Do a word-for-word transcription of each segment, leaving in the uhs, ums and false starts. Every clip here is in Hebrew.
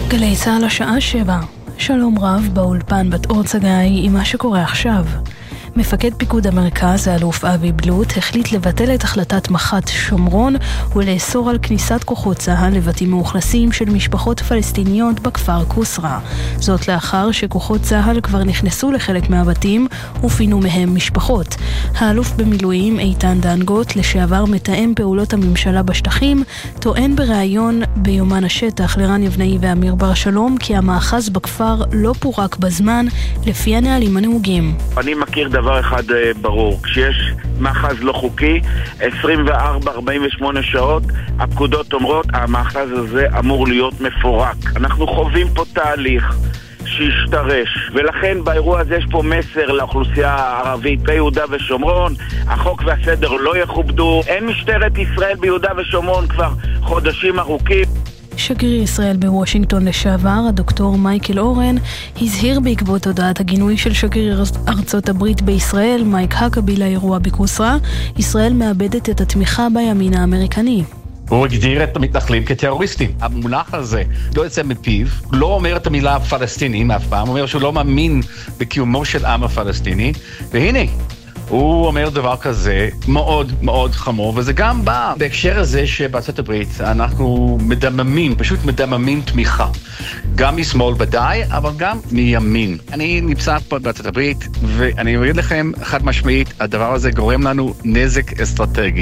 גלי צהל השעה שבע. שלום רב באולפן בת אור צגאי עם מה שקורה עכשיו. מפקד פיקוד המרכז, האלוף אבי בלוט, החליט לבטל את החלטת מח"ט שומרון ולאסור על כניסת כוחות צה"ל לבתים מאוכלסים של משפחות פלסטיניות בכפר קוסרה. זאת לאחר שכוחות צה"ל כבר נכנסו לחלק מהבתים ופינו מהם משפחות. האלוף במילואים איתן דנגוט, לשעבר מתאם פעולות הממשלה בשטחים, טוען בראיון ביומן השטח לרן יבנאי ואמיר בר שלום כי המאחז בכפר לא פורק בזמן לפי הנהלים הנהוגים. אני מכיר דבר דבר אחד ברור, כשיש מאחז לא חוקי, עשרים וארבע עד ארבעים ושמונה שעות, הפקודות אומרות, המאחז הזה אמור להיות מפורק. אנחנו חווים פה תהליך שישתרש, ולכן באירוע הזה יש פה מסר לאוכלוסייה הערבית ביהודה ושומרון, החוק והסדר לא יכובדו, אין משטרת ישראל ביהודה ושומרון כבר חודשים ארוכים. שגריר ישראל בוושינגטון לשעבר, הדוקטור מייקל אורן, הזהיר בעקבות הודעת הגינוי של שגריר ארצות הברית בישראל, מייק הקבי, לאירוע בקוסרה, ישראל מאבדת את התמיכה בימין האמריקני. הוא הגדיר את המתנחלים כטרוריסטים. המונח הזה לא יוצא מפיו, לא אומר את המילה פלסטינים אף פעם, אומר שהוא לא מאמין בקיומו של עם הפלסטיני, והנה, הוא אומר דבר כזה מאוד מאוד חמור, וזה גם בא בהקשר הזה שבארצות הברית אנחנו מדממים, פשוט מדממים תמיכה. גם משמאל בדי, אבל גם מימין. אני נמצא פה בארצות הברית, ואני אגיד לכם חד משמעית, הדבר הזה גורם לנו נזק אסטרטגי.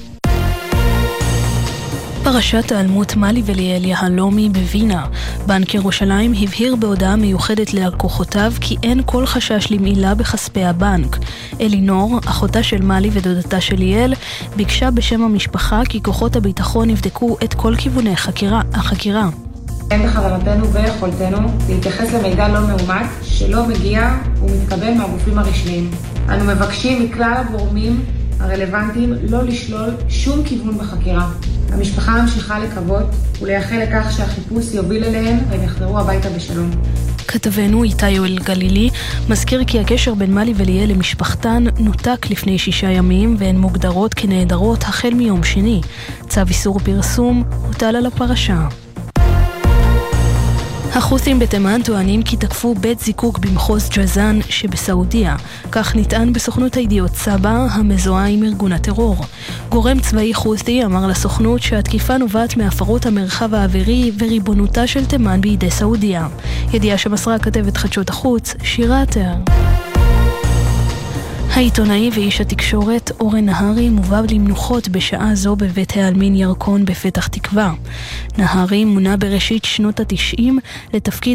פרשת העלמות מלי וליאל יהלומי בווינה. בנק ירושלים הבהיר בהודעה מיוחדת ללקוחותיו כי אין כל חשש למעילה בכספי הבנק. אלינור, אחותה של מלי ודודתה של ליאל, ביקשה בשם המשפחה כי כוחות הביטחון יבדקו את כל כיווני חקירה, החקירה. אין בכוונתנו ויכולתנו להתייחס למידע לא מאומת שלא מגיע ומתקבל מהגופים הרשמיים. אנו מבקשים מכלל הגורמים הרלוונטיים לא לשלול שום כיוון בחקירה. המשפחה ממשיכה לקוות ולייחל לכך שהחיפוש יוביל אליהם והם יחזרו הביתה בשלום. כתבנו איתי יואל גלילי מזכיר כי הקשר בין מלי וליאל למשפחתן נותק לפני שישה ימים והן מוגדרות כנעדרות החל מיום שני. צו איסור פרסום הוטל על הפרשה. החות'ים בתימן טוענים כי תקפו בית זיקוק במחוז ג'זאן שבסעודיה. כך נטען בסוכנות הידיעות סבא המזוהה עם ארגון הטרור. גורם צבאי חות'י אמר לסוכנות שהתקיפה נובעת מהפרות המרחב האווירי וריבונותה של תימן בידי סעודיה. ידיעה שמסרה כתבת חדשות החוץ שירה עטר. העיתונאי ואיש התקשורת אורן נהרי מובא למנוחות בשעה זו בבית העלמין ירקון בפתח תקווה. נהרי מונה בראשית שנות התשעים לתפקיד